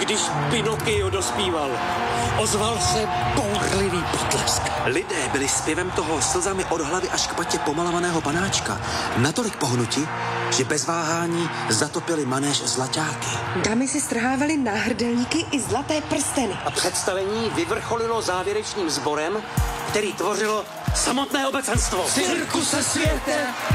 když Pinokio dospíval. Ozval se bouřlivý potlesk. Lidé byli zpěvem toho slzami od hlavy až k patě pomalovaného panáčka natolik pohnuti, že bez váhání zatopili manéž zlaťáky. Dámy si strhávaly náhrdelníky i zlaté prsteny. A představení vyvrcholilo závěrečným sborem, který tvořilo samotné obecenstvo. Cirkuse světe,